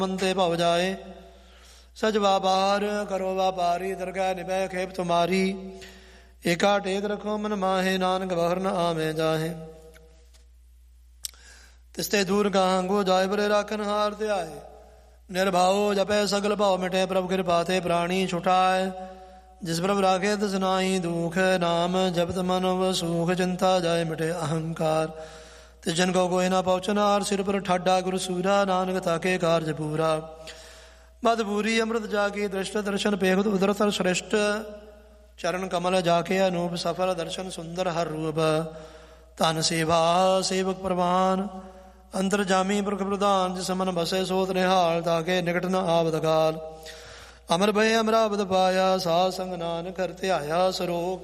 ਮੰਤੇ ਭਵ ਜਾਏ। ਸਜਵਾ ਬਾਹਰ ਕਰੋ ਵਾਪਾਰੀ, ਦਰਗਾਹ ਨਿਭੈ ਖੇਪ ਤੁਮਾਰੀ। ਏਕਾ ਟੇਕ ਰਖੋ ਮਨ ਮਾਹੇ, ਨਾਨਕ ਬਹਰ ਨ ਆਵੇਂ ਜਾਹੇ। ਤਿਸਤੇ ਦੂਰ ਗਾਂਗੋ ਜਾਏ, ਬਰੇ ਰਾਖਨ ਹਾਰ ਧਿਆਏ। ਨਿਰਭਉ ਜਪੈ ਸਗਲ ਭਾਉ ਮਿਟੇ, ਪ੍ਰਭ ਕਿਰਪਾ ਤੇ ਪ੍ਰਾਣੀ ਛੁਟਾਏ। ਜਿਸ ਪ੍ਰਭ ਰਾਖੇ ਤਿਸ ਨਾਹੀ ਦੁਖ, ਨਾਮ ਜਪਤ ਮਨ ਵਸੂਖ। ਚਿੰਤਾ ਜਾਏ ਮਿਟੇ ਅਹੰਕਾਰ, ਤਿਸ ਜਨ ਕੋ ਕੋਈ ਨਾ ਪਹੁੰਚਨਾਰ। ਸਿਰ ਪਰ ਠਾਡਾ ਗੁਰ ਸੂਰਾ, ਨਾਨਕ ਤਾਕੇ ਕਾਰਜ ਪੂਰਾ। ਮਦਪੂਰੀ ਅੰਮ੍ਰਿਤ ਜਾਗੀ ਦ੍ਰਿਸ਼ਟ, ਦਰਸ਼ਨ ਪੇਖਤ ਉਦਰਤਰ ਸ੍ਰਿਸ਼ਟ। ਚਰਨ ਕਮਲ ਜਾਕੇ ਅਨੂਪ, ਸਫਲ ਦਰਸ਼ਨ ਸੁੰਦਰ ਹਰ ਰੂਪ। ਧਨ ਸੇਵਾ ਸੇਵਕ ਪ੍ਰਵਾਨ, ਅੰਤਰ ਜਾਮੀ ਪੁਰਖ ਪ੍ਰਧਾਨ। ਜਿਸ ਮਨ ਬਸੇ ਸੋਤ ਨਿਹਾਲ, ਤਾਕੇ ਨਿਕਟ ਨ ਆਵਦ ਕਾਲ। ਅਮਰ ਭਏ ਅਮਰਾਵਤ ਪਾਇਆ, ਸਾਧ ਸੰਗ ਨਾਨਕ ਕਰ ਧਿਆਇਆ। ਸਰੋਗ